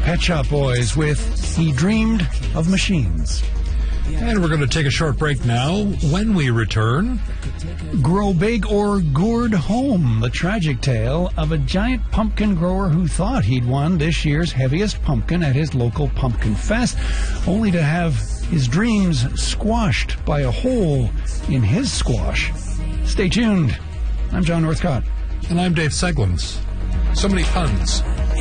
Pet Shop Boys with He Dreamed of Machines. And we're going to take a short break now. When we return, Grow Big or Gourd Home, the tragic tale of a giant pumpkin grower who thought he'd won this year's heaviest pumpkin at his local pumpkin fest, only to have his dreams squashed by a hole in his squash. Stay tuned. I'm John Northcott. And I'm Dave Seglins. So many puns.